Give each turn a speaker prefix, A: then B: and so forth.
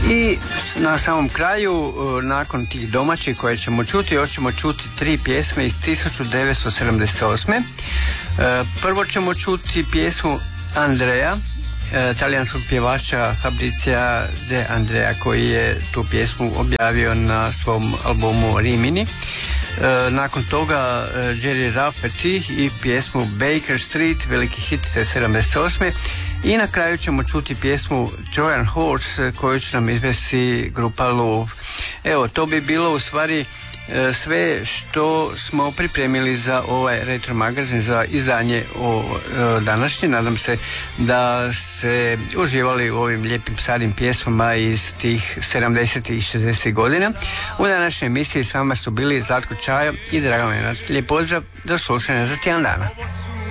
A: I na samom kraju, nakon tih domaćih koje ćemo čuti, još ćemo čuti 3 pjesme iz 1978. Prvo ćemo čuti pjesmu Andrea, talijanskog pjevača Fabrizia De Andrea, koji je tu pjesmu objavio na svom albumu Rimini. Nakon toga Gerry Rafferty i pjesmu Baker Street, veliki hit te 78. I na kraju ćemo čuti pjesmu Trojan Horse koju će nam izvesti grupa Love. Evo, to bi bilo u stvari sve što smo pripremili za ovaj retro magazin, za izdanje današnje. Nadam se da ste uživali u ovim lijepim starim pjesmama iz tih 70. i 60. godina. U današnjoj emisiji s vama su bili Zlatko Čajo i Dragan Venac. Lijep pozdrav, do slušanja za tjedan dana.